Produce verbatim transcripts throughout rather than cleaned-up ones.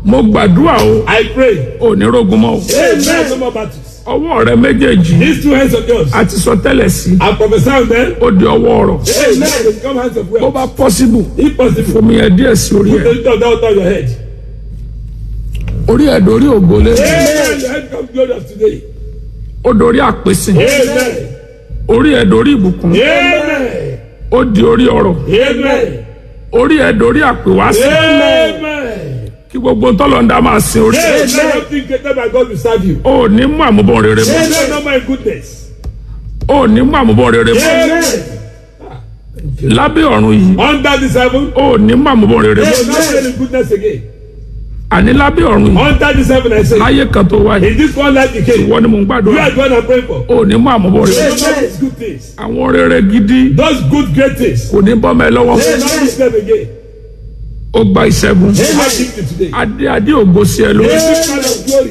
mo gbàdúrà o. I pray. ò ní rógun mọ́ o. Amen. No more battles. ọwọ́ rẹ méjèèjì. These two hands of yours. a ti sọ tẹ́lẹ̀ sí. I prophesy on them. ó di ọwọ́ ọ̀rọ̀. Amen. They become hands of bó wealth. bá possible. If possible. fomi ẹ̀ díẹ̀ sí orí Put ẹ̀. the little down on your head. orí ẹ̀ dorí ògbólé. Amen. Your head comes glorious today. ó dorí àpèsè. Amen. orí ẹ̀ dorí ìbùkún. Amen. ó di orí ọ̀rọ̀. Amen. orí ẹ̀ dorí àpèwásí. Amen. kí gbogbo tọ́lọ́ndà máa sin orí. Amen. Nothing greater than God will serve you. ó ní mú àmúbọ̀n rere mọ́. Amen. No my goodness. ó ní mú àmúbọ̀n rere mọ́. Amen. lábẹ́ ọ̀run yìí. Under this heaven. ó ní mú àmúbọ̀n rere mọ́. Amen. Not any goodness again. àní lábẹ́ ọ̀run yìí. Under this heaven I say. láyé kan tó wáyé. In this one life you came. ìwọ ni mò ń You gbàdúrà. are the one I'm praying for. ó ní mú àmúbọ̀n rere mọ́. Amen. Those good things. àwọn rere gidi Those good great things. kò ní bọ́mọ ẹ lọ́wọ́. They not miss them again. ó gba ìṣẹ́gun. I give you today. adé adé ògo sí ẹ lórí. This kind of glory.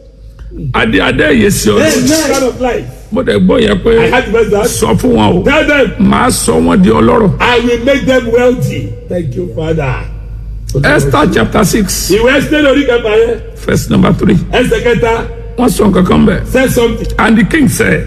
adé adé èyí sí ọ lórí. This kind of life. mo dẹ̀ gbọ́ yẹn pé I had to verse that. sọ fún wọn o. Tell them. màá sọ wọn di ọlọ́rọ̀. I will make them wealthy. Thank you, Father. Esther chapter six Ìwé Ẹ́sítérì lórí kẹfà yẹn. verse number three. Ẹsẹ̀ kẹta. wọ́n sọ nǹkan kan bẹ́ẹ̀. Say something. And the king said,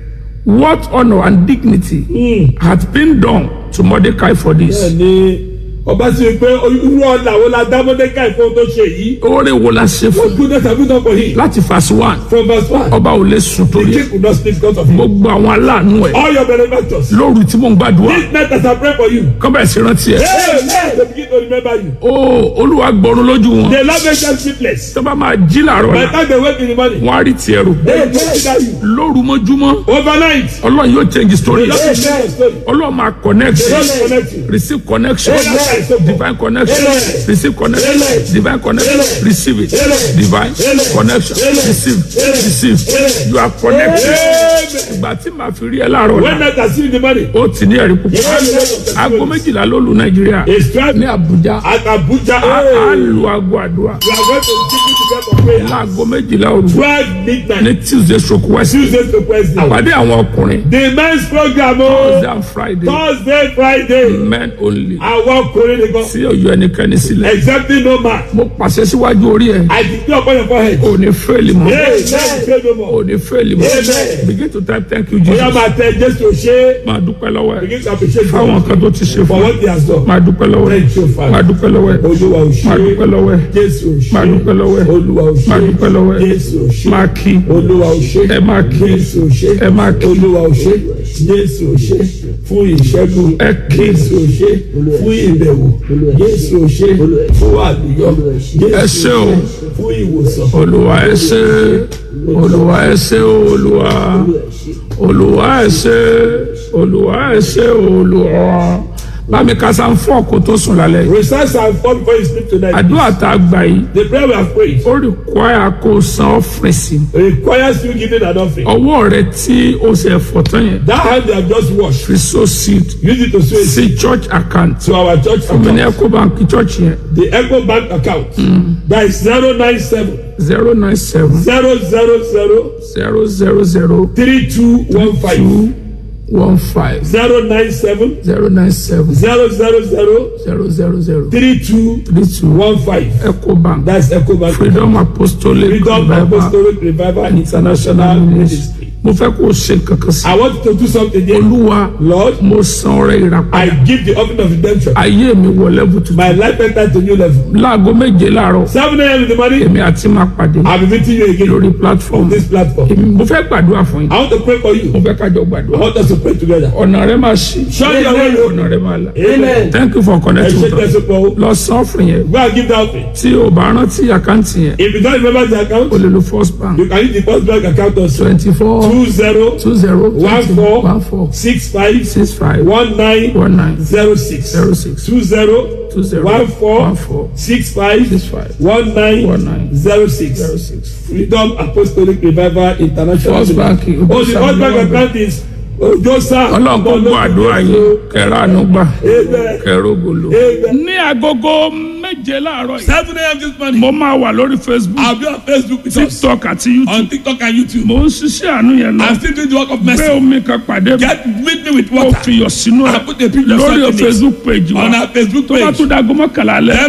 what honor and dignity Mm. had been done to Mordecai for this? Bẹ́ẹ̀ni ọba sì pé irú ọ̀nà wo la dá Mọ́dékáì fún tó ṣe yìí. oore wo la ṣe What fún? goodness have you done for him? láti verse one From verse one. ọba ò lè sùn The torí ẹ̀. king could not sleep because of him. gbogbo àwọn aláàánú ẹ̀ All your benefactors. lóru tí mò ń gbàdúrà This night as I pray for you. kọ́ bẹ̀rẹ̀ sí rántí ẹ̀. Amen. They begin to remember you. ó olúwa gbọ́run lójú wọn. They love make them sleepless. tó bá máa jí làárọ̀ By the la time they wake in the morning. wọ́n á rí tiẹ̀ rò. They will consider you. lóru mọ́júmọ́ Overnight. ọlọ́run yóò change story. They love to share your story. ọlọ́run máa connect They love to connect you. receive connection Amen. divine connection Amen. receive connection Amen. divine connection Amen. receive it Amen. divine Amen. connection Amen. receive Amen. receive Amen. you are connected. Amen. ìgbà tí màá fi rí ẹ láàárọ̀ When la night I see in the morning. ó ti ní ẹ̀rí púpọ̀. You have a lot of aago testimonies. méjìlá ló lu nàìjíríà It's twelve ní àbújá at Abuja. á á Hey. lu aago àdúrà We are going to give you the prayer for prayer. láago méjìlá òru Twelve ní midnight. tuesday stroke west Tuesday to Wednesday. àpàdé àwọn ọkùnrin The men's program. thursday Oh. and friday Thursday, Friday. men only Àwọn ọkùnrin nìkan. tí ọyọ ẹnikẹ́ni sílẹ̀. Exempting no man. mo pàṣẹ síwájú orí ẹ I declare upon your forehead. ò ní fẹ́ẹ̀lì mọ́ Hey, let me pray no ò more. ní fẹ́ẹ̀lì mọ́ Amen. begin to type thank you Oya jesus máa tẹ Jésù ṣe. máa dúpẹ́ lọ́wọ́ ẹ Begin to appreciate fáwọn God nǹkan tó ti ṣe for fún ẹ what he has done. máa dúpẹ́ lọ́wọ́ ẹ Thank you, Father. máa dúpẹ́ lọ́wọ́ ẹ Olúwa ò máa dúpẹ́ ṣe. lọ́wọ́ ẹ Jésù ò ṣe. máa dúpẹ́ lọ́wọ́ ẹ Olúwa ò ṣe. máa dúpẹ́ lọ́wọ́ ẹ Jésù ò ṣe. máa kí Olúwa ò ṣe. ẹ máa kí Jésù ò ṣe. ẹ máa kí Olúwa ò ṣe. Jésù ò ṣe. Fún ìṣẹ́gun. ẹ kí Jésù ò ṣe. Fún ìbẹ̀wò. Jésù ò ṣe. Fún àlùyọ. ẹ ṣé o Fún ìwòsàn. olúwa ẹ ṣé olúwa ẹ ṣé olúwa olúwa ẹ ṣé olúwa ẹ ṣé olúwa bámi kásá ń fọ́ kó tó sùn lálẹ́ yìí. Recite Psalm four before you sleep tonight. àdúrà tá a gbà yìí The prayer we have prayed ó require kó o san offering sí requires you giving an offering. ọwọ́ rẹ tí o ṣe fọ̀ tán yẹn That hand they have just washed, fi so seed use it to sow it sí church account to our church fún mi ní account. Ecobank church yẹn The Echo Bank account. That is zero nine seven zero nine seven zero zero zero zero zero zero three two one five. two one five Zero nine seven zero nine seven zero zero zero zero zero zero three two three two one five. Ecobank That's Echo Bank. Freedom Apostolic Freedom Revival Apostolic Revival International Ministry. mo fẹ́ kó o ṣe kankan sí I want you to do something there. olúwa Lord, mo san ọrẹ I ìràpadà give the offering of redemption. ayé mi wọ level tuntun My life entered to new level. láago méje láàárọ̀ seven a.m. in the morning, èmi àti máa pàdé I'll be meeting you again lórí on platform this platform. èmi mo fẹ́ gbàdúrà fún yín I want to pray for mo you. fẹ́ kájọ I gbàdúrà want us to pray together. ọ̀nà rẹ máa ṣí Surely your way will ọ̀nà rẹ máa là Amen. thank you for connecting with Ẹ ṣe us tẹ̀sípọ̀. lọ san offering yẹn Go and give that offering. tí o bá rántí àkáǹtì yẹn If you don't remember the account, o lè lo first bank you can use the first bank account also. twenty four Two zero two zero one four one four six five six five one nine one nine zero six zero six two zero two zero one four one four six five six five one nine one nine zero six. zero six. Freedom Apostolic Revival International. First Bank, Oh, the first bank account is Ojosa. ọlọ́run kó gbọ́ àdúrà yín kẹrẹ àánú gbà Amen. kẹrẹ ògolo. Amen. ní agogo méje láàárọ̀ yìí seven a.m. this morning. mo máa wà lórí Facebook I'll be on Facebook with us. TikTok àti YouTube On TikTok and YouTube. mo ń ṣiṣẹ́ àánú yẹn lọ I'm still doing the work of gbé mercy. omi kan pàdé mi Get meet me with kó water. fi yọ̀ sínú ẹ̀ I put a picture of lórí something Facebook page wa on our Facebook tó bá page. tún dago mọ́kànlá alẹ́